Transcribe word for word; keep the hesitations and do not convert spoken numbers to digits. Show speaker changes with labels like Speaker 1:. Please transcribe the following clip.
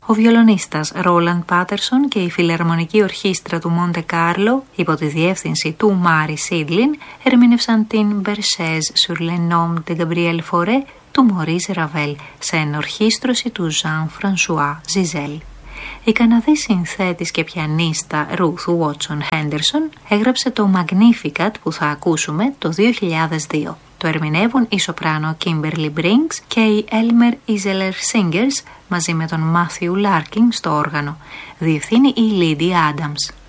Speaker 1: Ο βιολονίστας Ρόλαντ Πάτερσον και η Φιλαρμονική Ορχήστρα του Μοντε Κάρλο, υπό τη διεύθυνση του Μάρι Σίντλιν, ερμήνευσαν την Berceuse sur le nom de Gabriel Fauré του Μωρίς Ραβέλ σε ενορχήστρωση του Ζαν Φρανσουά Ζιζέλ. Η Καναδή συνθέτης και πιανίστα Ruth Watson Henderson έγραψε το Magnificat που θα ακούσουμε το δύο χιλιάδες δύο. Το ερμηνεύουν η σοπράνο Kimberly Brinks και η Elmer Iseler Singers μαζί με τον Matthew Larkin στο όργανο. Διευθύνει η Lydia Adams.